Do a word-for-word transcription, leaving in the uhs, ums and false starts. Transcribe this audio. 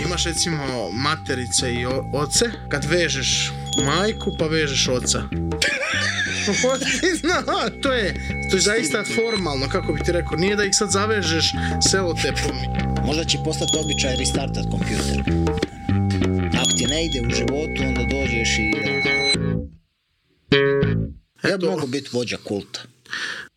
imaš recimo materice i o- oce, kad vežeš majku pa vežeš oca. Zna, to je, to je zaista formalno, kako bi ti rekao, nije da ih sad zavežeš selotepom. Možda će postati običaj restartat kompjuter. Ako ti ne ide u životu, onda dođeš i... Ja bi Eto. mogu biti vođa kulta.